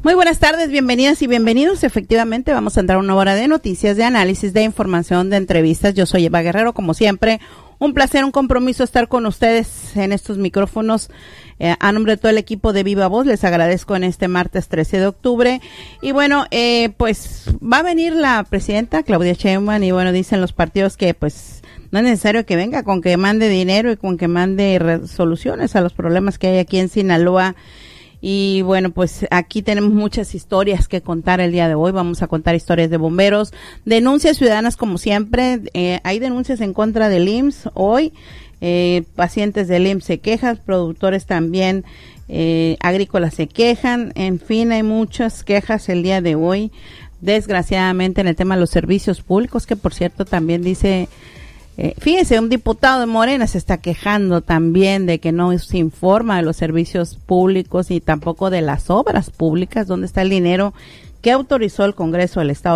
Muy buenas tardes, bienvenidas y bienvenidos. Efectivamente, vamos a entrar a una hora de noticias, de análisis, de información, de entrevistas. Yo soy Eva Guerrero, como siempre. Un placer, un compromiso estar con ustedes en estos micrófonos. A nombre de todo el equipo de Viva Voz, les agradezco en este martes 13 de octubre. Y bueno, pues va a venir la presidenta Claudia Sheinbaum y bueno, dicen los partidos que pues no es necesario que venga, con que mande dinero y con que mande soluciones a los problemas que hay aquí en Sinaloa. Y bueno, pues aquí tenemos muchas historias que contar el día de hoy. Vamos a contar historias de bomberos, denuncias ciudadanas como siempre. Hay denuncias en contra del IMSS hoy. Pacientes del IMSS se quejan, productores también agrícolas se quejan. En fin, hay muchas quejas el día de hoy. Desgraciadamente en el tema de los servicios públicos, que por cierto también dice... fíjense, un diputado de Morena se está quejando también de que no se informa de los servicios públicos y tampoco de las obras públicas, dónde está el dinero que autorizó el Congreso del Estado